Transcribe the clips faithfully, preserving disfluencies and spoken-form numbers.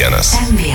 vienas.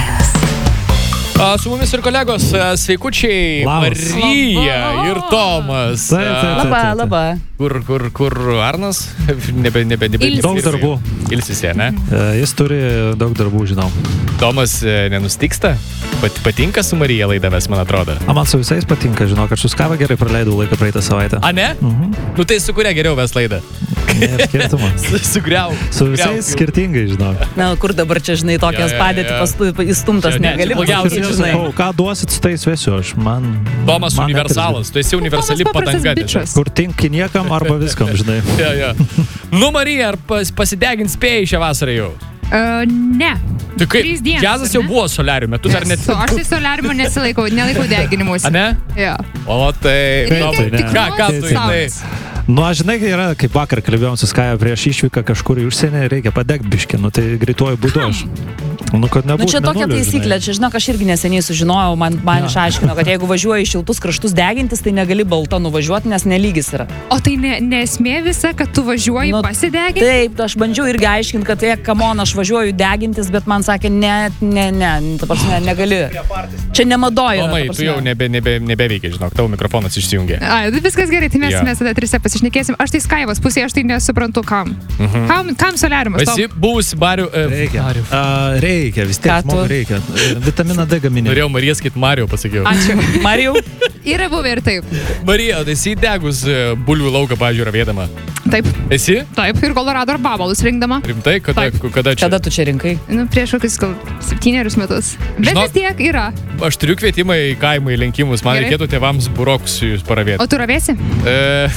A, su mumis ir kolegos, sveikučiai, Labas. Marija ir Tomas. Taip, taip, taip. Labą, labą. Kur, kur, kur Arnas? Nebe, nebe, nebe, Ilsisi. Daug darbų. Ilsisi, ne? E, Jis turi daug darbų, žinau. Tomas e, nenustiksta? Pat, patinka su Marija laida ves, man atrodo. A, man su visais patinka, žinau, kad su Skava gerai praleidau laiką praeitą savaitę. A, ne? Mhm. Nu tai su kuria geriau ves laidą? Nėra skirtumo. Su, sugriau. Su visais skirtingai, žinau. Na, kur dabar čia, žinai, tokias Jo, jo, padėti jo. pastu įstumtas Čia ne, negali čia blogiausia, pasakyti, Ir žinai. sakau, ką duosit su tais vesiu aš, man... Tomas man universalas, tu esi universali Tomas paprastas padanga. bičas. Kur tinki niekam arba viskam, žinai. Ja, ja. Nu, Marija, ar pas, pasidegint spėjai šią vasarą jau? Uh, ne. Tai kaip, Trys dienos, džiazas ar jau ne? buvo soliariume, tu dar net... So, aš tai soliariumo nesilaikau, nelaikau deginimus. A, ne? Jo. O tai... Reikia Tomai, ne. ką, ką tu žinai? saulės. Nu, aš žinai, kai yra, kaip vakar kalbėjom su Skaja prieš išvyką kažkur į užsienį, reikia padegt biškį, nu tai greituoju būdu aš. Nu, kad Nu, nebūtų čia tokia mėnulio, taisyklė, čia žinok, aš irgi neseniai sužinojau, man, man Jo. išaiškino, kad jeigu važiuoji į šiltus kraštus degintis, tai negali balta nuvažiuoti, nes nelygis yra. O tai ne, nesmė visa, kad tu važiuoji Nu, pasideginti? Taip, aš bandžiau irgi aiškinti, kad, e, kamon, aš važiuoju degintis, bet man sakė, ne, ne, ne, ta prasme, negali. Čia nemadoja. Tomai, tu jau nebe, nebe, nebeveikia, žinok, tavo mikrofonas išsijungė. A, viskas gerai, tai mes, Jo. mes tada trise pasišnekėsim. Aš tai Skaivos pusėje, aš tai nesuprantu, kam. Mhm. Kam, kam soliariumas? Esi buvusi barių... E, Reikia. Marių. A, reikia, vis tiek Ką tu? žmogui reikia. Vitaminą D gaminė. Norėjau Marija skait Marijau, pasakiau. Ačiū. Marijau, Yra buvę ir taip. Marija, tai esi degus e, bulvių lauką, pažiūrė, vėdama. Taip, Esi? taip. Ir Colorado ar Babalus rinkdama. Rimtai? Kada, Taip. kada čia? kada tu čia rinkai? Nu, prieš kokius gal septynerius metus. Bet Žinok- vis tiek yra. Aš turiu kvietimą į kaimą, į lenkimus. Man Gerai. reikėtų tėvams burokus jūs paravėti. O tu ravėsi? E,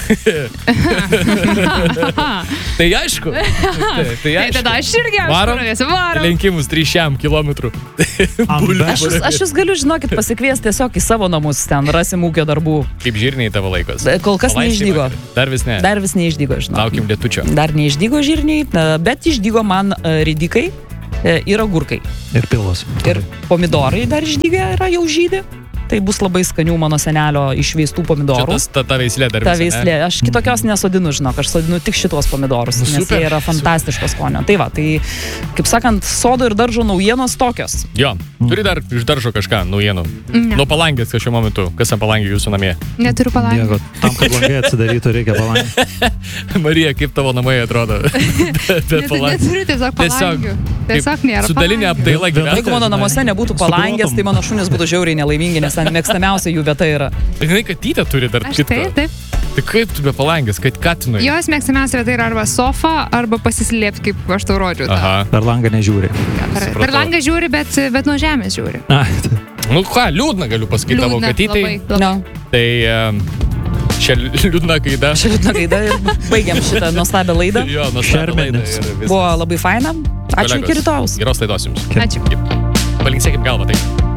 tai aišku. Tai, tai Tai aišku. tada aš irgi aš Varom? ravėsiu. Varom. Lenkimus trišiam kilometrų. Aš, jūs- aš jūs galiu, žinokit, pasikviesti tiesiog į savo namus, ten rasim ūkio darbų. Kaip žirniai tavo laikos. Kol kas Palaistymai. neišdygo. Dar vis ne. Dar vis neišdygo, žinau. Laukim lietučio. Dar neišdygo žirniai, bet išdygo man e, ridikai e, ir agurkai. Ir pilvas. Ir pomidorai dar išdygę yra jau žydė. Tai bus labai skanių mano senelio išveistų Čia pomidorų. tas, ta, ta veislė dar Ta visa, ne? veislė. Aš kitokios nesodinu, žinok, aš sodinu tik šitos pomidorus, Nu, nes super, jie yra fantastiško skonio. Tai va, tai, kaip sakant, sodo ir daržo naujienos tokios. Jo, turi dar iš daržo kažką naujienų. Ne. Nuo palangės kažkiu momentu. Kas ant palangė jūsų namie? Neturiu palangę. Diego, tam, kad langai atsidarytų, reikia palangę. Marija, kaip tavo namai atrodo? Be Net, neturiu tiesiog palangių. Tiesiog nėra. Su dalinė palangių. apdaila gyvena. Jeigu mano namuose nebūtų Su palangės, grotom. tai mano šunys būtų žiauriai nelaimingi, nes ten mėgstamiausia jų vieta yra. Žinai, kad tytė turi dar Aš kitką. taip, taip. Tai kaip tu be palangės, kad katinui? Jos mėgstamiausia vieta yra arba sofa, arba pasislėpti, kaip aš tau rodžiu. tą. Aha. Per langą nežiūri. Per, supratau. per langą žiūri, bet, bet nuo žemės žiūri. Ai, tai- Nu ką, liūdna galiu pasakyti tavo Liūdna, katytai. labai, labai. No. Tai um, čia liūdna kaida. Čia liūdna gaida ir baigiam šitą nuostabią laidą. Jo, nuo Šermenis. Buvo labai faina. Ačiū, iki rytojaus. Geros laidos jums. Ačiū. Palinksėkim galvą tai.